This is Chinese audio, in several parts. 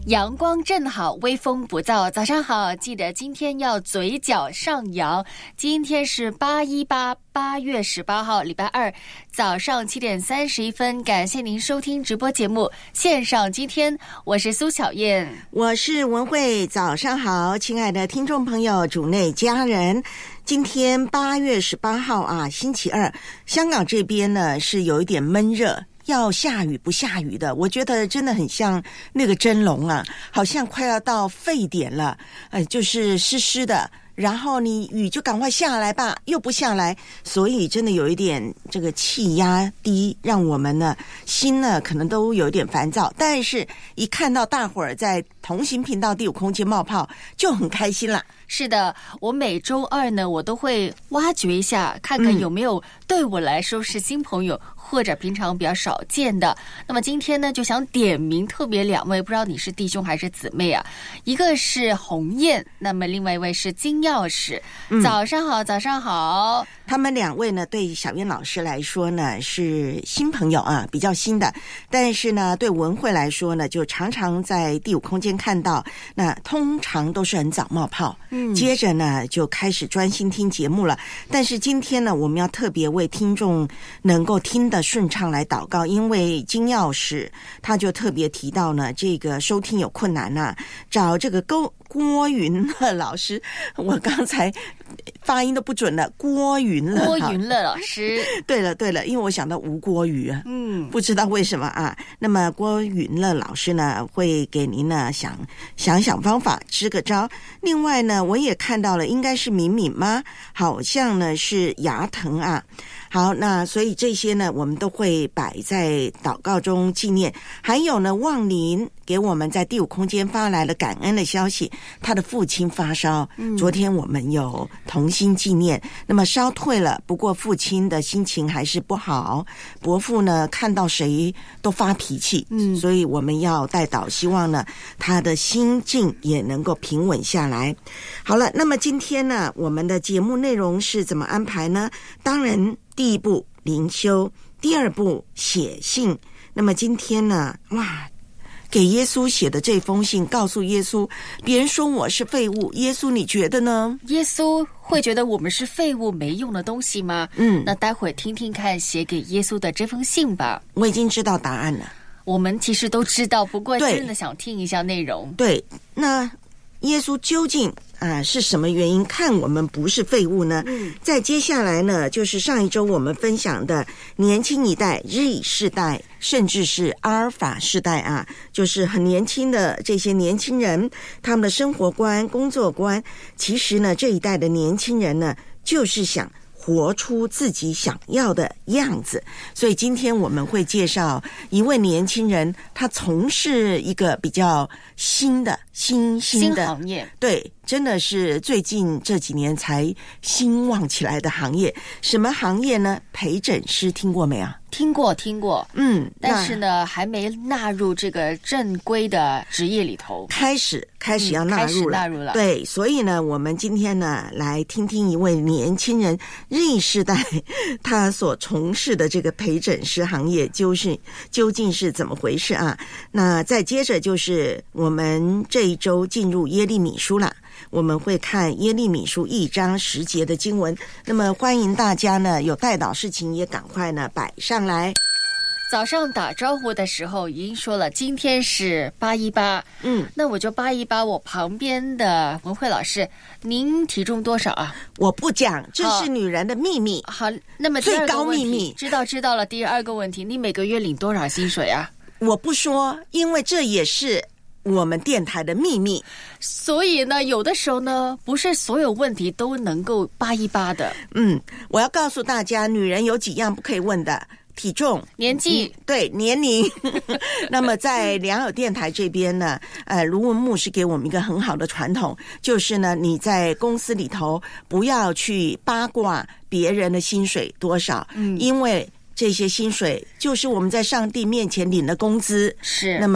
阳光正好，微风不燥。早上好，记得今天要嘴角上扬。今天是818，8月18号，礼拜二，早上7点31分。感谢您收听直播节目线上。今天我是苏巧燕， 我是文慧。早上好，亲爱的听众朋友，主内家人。今天8月18号啊，星期二，香港这边呢是有一点闷热。要下雨不下雨的，我觉得真的很像那个蒸笼啊，好像快要到沸点了，就是湿湿的，然后你雨就赶快下来吧，又不下来，所以真的有一点这个气压低，让我们呢心呢可能都有一点烦躁，但是一看到大伙儿在同行频道第五空间冒泡，就很开心啦。 是的，我每周二呢，我都会挖掘一下，看看有没有对我来说是新朋友，或者平常比较少见的。那么今天呢，就想点名特别两位，不知道你是弟兄还是姊妹啊？一个是鸿雁，那么另外一位是金钥匙。早上好，早上好。 他们两位呢，对小燕老师来说呢是新朋友啊，比较新的。但是呢，对文慧来说呢，就常常在第五空间看到，那通常都是很早冒泡。接着呢就开始专心听节目了。但是今天呢，我们要特别为听众能够听得顺畅来祷告，因为金钥匙他就特别提到呢，这个收听有困难啊，找这个郭云乐老师，我刚才发音都不准了，郭云乐老师。 对了，因为我想到吴郭瑜啊，不知道为什么啊。那么郭云乐老师呢，会给您呢想方法，支个招。另外呢，我也看到了，应该是敏敏吗？好像呢是牙疼啊。好，那所以这些呢，我们都会摆在祷告中纪念。还有呢，旺林给我们在第五空间发来了感恩的消息，他的父亲发烧，昨天我们有同心纪念，那么烧退了，不过父亲的心情还是不好，伯父呢看到谁都发脾气，所以我们要代祷，希望呢他的心境也能够平稳下来。好了，那么今天呢，我们的节目内容是怎么安排呢？当然第一步灵修，第二步写信。那么今天呢，给耶稣写的这封信，告诉耶稣，别人说我是废物，耶稣你觉得呢？ 耶稣会觉得我们是废物没用的东西吗？那待会听听看写给耶稣的这封信吧。 我已经知道答案了。 我们其实都知道，不过真的想听一下内容。 对，那耶稣究竟是什么原因看我们不是废物呢？再接下来呢，就是上一周我们分享的年轻一代 Z 世代，甚至是阿尔法世代啊，就是很年轻的这些年轻人，他们的生活观、工作观，其实呢，这一代的年轻人呢，就是想活出自己想要的样子。所以今天我们会介绍一位年轻人，他从事一个比较新的新行业， 对，真的是最近这几年才兴旺起来的行业。什么行业呢？陪诊师，听过没啊？ 听过，但是呢，还没纳入这个正规的职业里头。开始要纳入了，对，所以呢，我们今天呢，来听听一位年轻人Z世代他所从事的这个陪诊师行业究竟是怎么回事啊？那再接着就是我们这一周进入耶利米书了。我们会看耶利米书1章10节的经文，那么欢迎大家呢有代祷事情也赶快呢摆上来。 早上打招呼的时候已经说了，今天是818，那我就818。我旁边的文慧老师，您体重多少啊？ 我不讲，这是女人的秘密。 好，那么最高秘密， 知道了。第二个问题，你每个月领多少薪水啊？ 我不说，因为这也是我们电台的秘密。 所以呢，有的时候呢，不是所有问题都能够818的。 我要告诉大家，女人有几样不可以问的。体重、 年纪， 对，年龄。那么在良友电台这边呢，卢文牧师给我们一个很好的传统，就是呢，你在公司里头不要去八卦别人的薪水多少，因为这些薪水就是我们在上帝面前领的工资， 是， 那么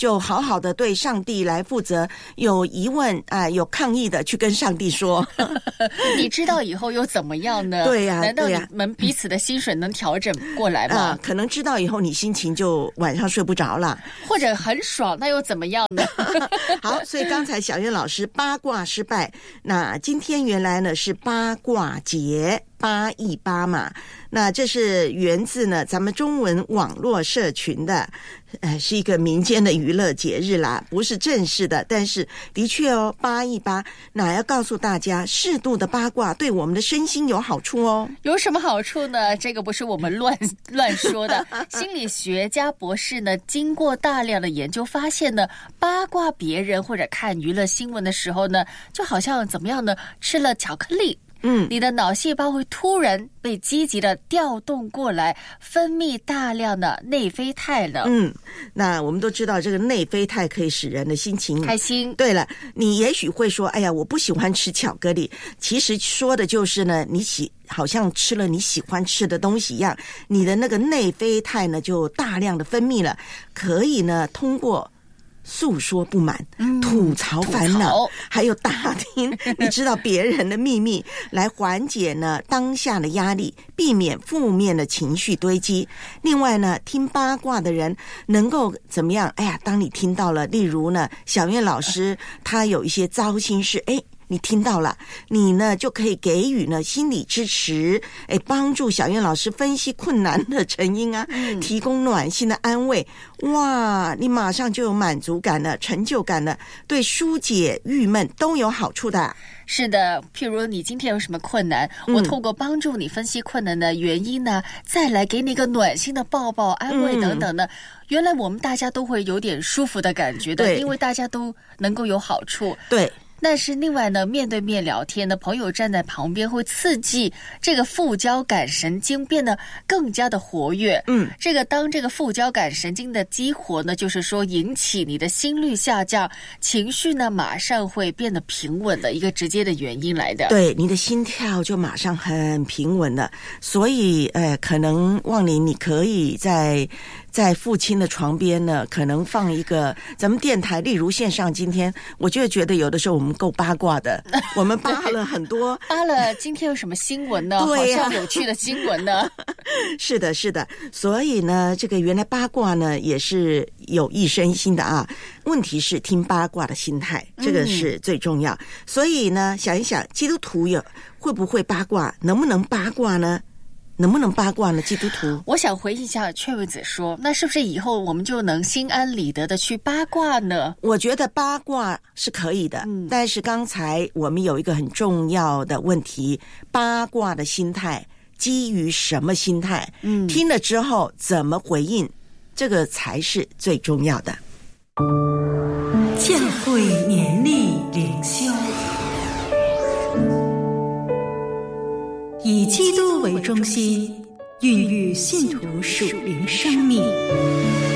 就好好的对上帝来负责，有疑问有抗议的去跟上帝说。 你知道以后又怎么样呢？ 对呀， 难道你们彼此的薪水能调整过来吗？ 可能知道以后你心情就晚上睡不着了， 或者很爽，那又怎么样呢？ 好，所以刚才小燕老师八卦失败，那今天原来呢是八卦节，818嘛，那这是源自呢咱们中文网络社群的，是一个民间的娱乐节日啦，不是正式的，但是的确哦，818那要告诉大家，适度的八卦对我们的身心有好处哦。 有什么好处呢？这个不是我们乱说的。心理学家博士呢，经过大量的研究发现呢，八卦别人或者看娱乐新闻的时候呢，就好像怎么样呢？吃了巧克力。你的脑细胞会突然被积极的调动过来，分泌大量的内啡肽了。 那我们都知道这个内啡肽可以使人的心情开心。 对了，你也许会说，哎呀，我不喜欢吃巧克力。其实说的就是呢，好像吃了你喜欢吃的东西一样，你的那个内啡肽呢就大量的分泌了，可以呢通过诉说不满、吐槽烦恼，还有打听你知道别人的秘密，来缓解呢当下的压力，避免负面的情绪堆积。另外呢，听八卦的人能够怎么样？哎呀，当你听到了，例如呢，小燕老师他有一些糟心事，你听到了，你呢就可以给予呢心理支持，帮助小燕老师分析困难的成因提供暖心的安慰。哇，你马上就有满足感了，成就感了，对疏解郁闷都有好处的。 是的，譬如你今天有什么困难，我透过帮助你分析困难的原因呢，再来给你一个暖心的抱抱、安慰等等的。原来我们大家都会有点舒服的感觉的，因为大家都能够有好处。 对。 但是另外呢，面对面聊天呢，朋友站在旁边会刺激这个副交感神经变得更加的活跃。当这个副交感神经的激活呢，就是说引起你的心率下降，情绪呢马上会变得平稳的一个直接的原因来的。 对，你的心跳就马上很平稳了。所以可能旺玲你可以在父亲的床边呢，可能放一个咱们电台，例如线上今天，我就觉得有的时候我们够八卦的，我们扒了很多， 扒了今天有什么新闻呢？ 对好像有趣的新闻呢。 是的，是的。所以呢，这个原来八卦呢也是有益身心的啊。问题是听八卦的心态，这个是最重要。所以呢，想一想，基督徒会不会八卦？能不能八卦呢？能不能八卦呢？基督徒， 我想回应一下劝慰子说，那是不是以后我们就能心安理得的去八卦呢？ 我觉得八卦是可以的，但是刚才我们有一个很重要的问题，八卦的心态基于什么心态？听了之后怎么回应，这个才是最重要的。 教会年历灵修，以基督为中心，孕育信徒属灵生命。